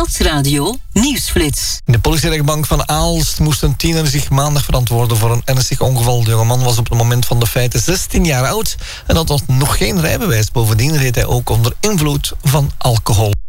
Nieuwsradio Nieuwsflits. In de politierechtbank van Aalst moest een tiener zich maandag verantwoorden voor een ernstig ongeval. De jongeman was op het moment van de feiten 16 jaar oud en had nog geen rijbewijs. Bovendien reed hij ook onder invloed van alcohol.